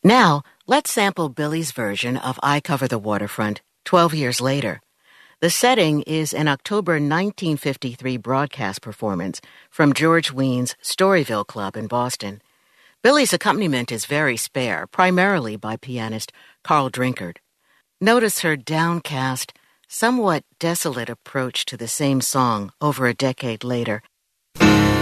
Now, let's sample Billy's version of I Cover the Waterfront 12 years later. The setting is an October 1953 broadcast performance from George Wein's Storyville Club in Boston. Billy's accompaniment is very spare, primarily by pianist Carl Drinkard. Notice her downcast, somewhat desolate approach to the same song over a decade later,